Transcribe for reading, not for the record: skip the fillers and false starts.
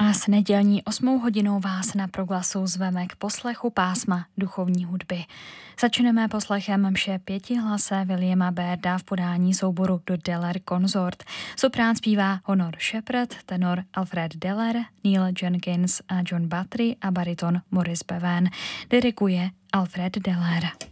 A s nedělní 8 hodinou vás na Proglasu zveme k poslechu pásma duchovní hudby. Začneme poslechem mše Pětihlase Williama Bairda v podání souboru Do Deller Consort. Soprán zpívá Honor Shepard, tenor Alfred Deller, Neil Jenkins a John Battery a bariton Maurice Bevan. Diriguje Alfred Deller.